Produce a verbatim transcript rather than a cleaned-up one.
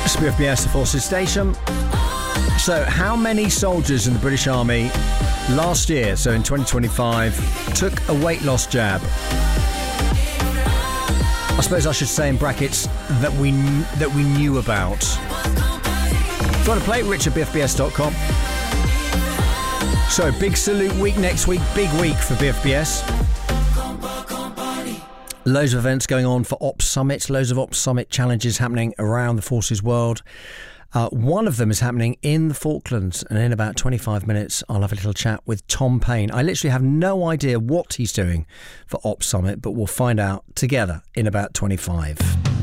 It's B F B S, the Forces Station. So, how many soldiers in the British Army last year, so in twenty twenty-five, took a weight loss jab? I suppose I should say in brackets that we that we knew about. If you want to play, rich at b f b s dot com. So, big salute week next week, big week for B F B S. Loads of events going on for Ops Summit, loads of Ops Summit challenges happening around the Forces world. Uh, one of them is happening in the Falklands, and in about twenty-five minutes I'll have a little chat with Tom Payne. I literally have no idea what he's doing for Ops Summit, but we'll find out together in about twenty-five.